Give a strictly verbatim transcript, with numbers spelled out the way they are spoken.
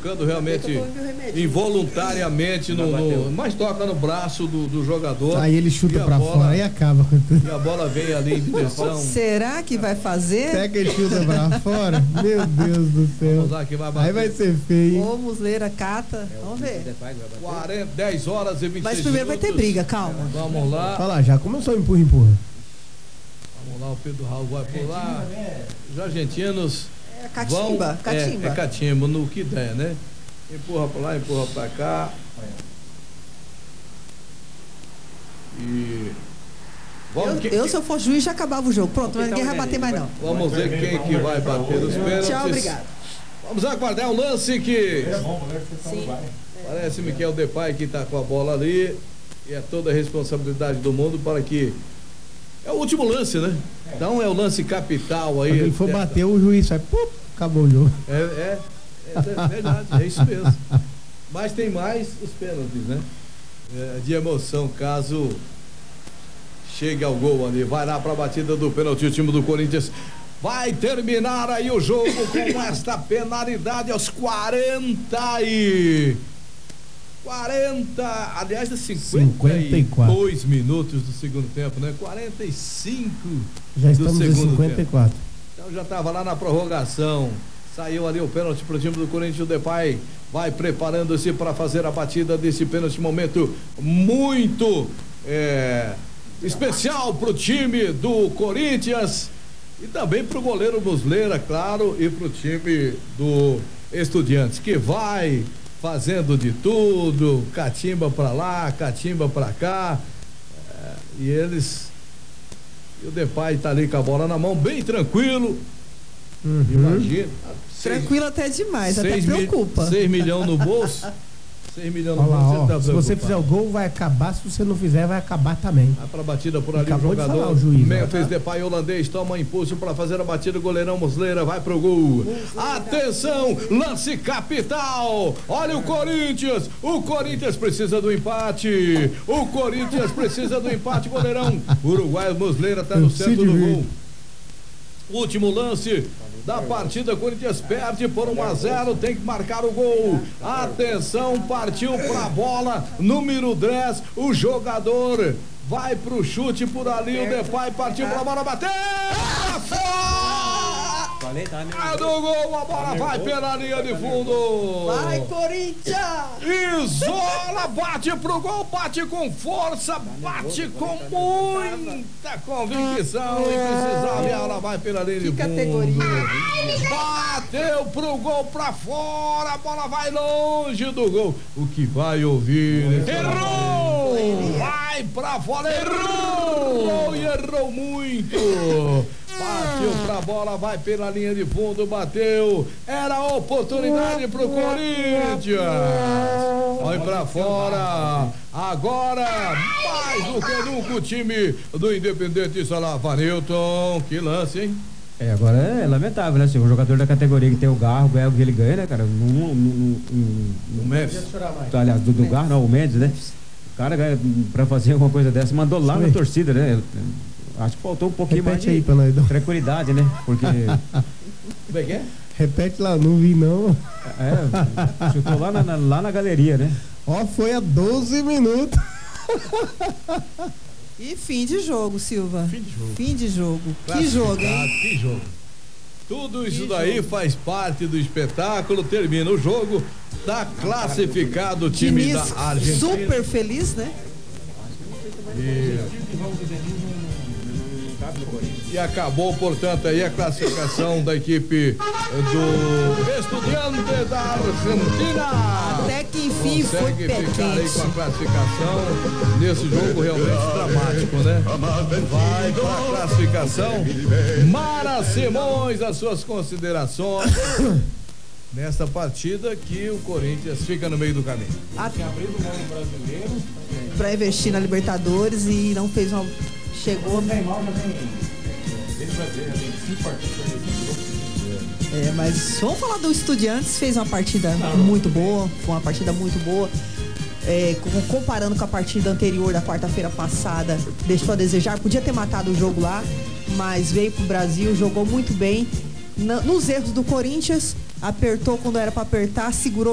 tocando realmente involuntariamente, no, no, mas toca no braço do, do jogador. Aí ele chuta pra bola, fora e acaba com tudo. E a bola vem ali em direção. Será que vai fazer? Será que ele chuta pra fora? Meu Deus do céu. Vamos lá que vai bater. Aí vai ser feio. Ô, Musleira, cata. Vamos ver. quarenta, dez horas e vinte e seis Mas primeiro minutos. vai ter briga, calma. Vamos lá. Olha lá, já começou empurra, empurra. Vamos lá, o Pedro Raul vai pular. Os argentinos. É catimba, vão, catimba. É, é catimba, no que der, né? Empurra pra lá, empurra pra cá. E. Eu, que, eu, se eu for juiz, já acabava o jogo. Pronto, mas ninguém vai bater mais, não. Vamos ver quem que vai bater os pênaltis. Tchau, obrigado. Vamos aguardar um lance que. Sim. Parece-me que é o Depay que está com a bola ali. E é toda a responsabilidade do mundo para que. É o último lance, né? Então é o lance capital aí. Quando ele for bater, o juiz sai, pum, acabou o jogo. É, é, é verdade, é isso mesmo. Mas tem mais os pênaltis, né? É, de emoção, caso chegue ao gol ali. Vai lá para a batida do pênalti, o time do Corinthians vai terminar aí o jogo com esta penalidade aos quarenta e quarenta, aliás, é cinquenta e dois minutos do segundo tempo, né? quarenta e cinco já estamos do segundo em cinquenta e quatro. Tempo. Então já estava lá na prorrogação. Saiu ali o pênalti para o time do Corinthians. O Depay vai preparando-se para fazer a batida desse pênalti. Momento muito é, especial para o time do Corinthians e também para o goleiro Musleira, claro, e para o time do Estudiantes, que vai fazendo de tudo, catimba pra lá, catimba pra cá, é, e eles, e o Depay tá ali com a bola na mão, bem tranquilo, uhum. Imagina. Tranquilo até demais, até preocupa. seis milhões no bolso, seis milhões no Olha lá, bolso, ó, tá se você fizer o gol, vai acabar, se você não fizer, vai acabar também. Vai pra batida por ali. Acabou o jogador, de falar, o juiz, Memphis Depay, holandês, toma impulso para fazer a batida, o goleirão Musleira vai pro gol. Musleira. Atenção, lance capital, olha o Corinthians, o Corinthians precisa do empate, o Corinthians precisa do empate, goleirão Uruguai, Musleira tá no centro do gol. Último lance da partida, Corinthians perde por um a zero, tem que marcar o gol. Atenção, partiu pra bola, número dez, o jogador vai pro chute por ali, o Depay partiu pra bola, bateu! É do gol, a bola vai pela linha de fundo. Vai, Corinthians! Isola, bate pro gol, bate com força, bate com muita convicção e precisava, ela vai pela linha de fundo. Categoria. Bateu pro gol pra fora, a bola vai longe do gol. O que vai ouvir? Errou! Vai pra fora, errou! E errou muito. Bateu pra bola, vai pela linha de fundo, bateu. Era a oportunidade pro Corinthians. Vai pra fora. Agora, mais do que nunca, o time do Independente Salavanilton. Que lance, hein? É, agora é lamentável, né? Se um jogador da categoria que tem o Garro ganha o que ele ganha, né, cara? No, no, no, no, no Mendes. Aliás, do, do Garro, não, o Mendes, né? O cara ganha pra fazer alguma coisa dessa, mandou lá na torcida, né? Acho que faltou um pouquinho Repete mais aí, pra nós, tranquilidade, né? Porque. Como é que é? Repete lá, não vi não. É, chutou lá na, na, lá na galeria, né? Ó, foi a doze minutos. E fim de jogo, Silva. Fim de jogo. Fim de jogo. Que jogo, hein? Que jogo. Tudo isso que daí jogo. faz parte do espetáculo. Termina o jogo. Tá classificado o time Diniz da Argentina. Super feliz, né? E... e acabou, portanto, aí a classificação da equipe do Estudiante da Argentina. Até que enfim consegue foi pé ficar aí quente. com a classificação nesse jogo realmente dramático, né? Vai para a classificação. Mara Simões, as suas considerações nesta partida que o Corinthians fica no meio do caminho. Abrindo mão do brasileiro para investir na Libertadores e não fez uma. Chegou. É, mas vamos falar do Estudiantes, fez uma partida muito boa, foi uma partida muito boa. É, comparando com a partida anterior da quarta-feira passada, deixou a desejar, podia ter matado o jogo lá, mas veio pro Brasil, jogou muito bem. Nos erros do Corinthians, apertou quando era para apertar, segurou